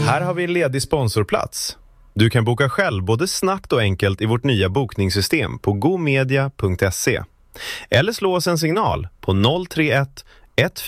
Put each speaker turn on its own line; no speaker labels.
Här har vi en ledig sponsorplats. Du kan boka själv både snabbt och enkelt i vårt nya bokningssystem på gomedia.se. Eller slå oss en signal på 031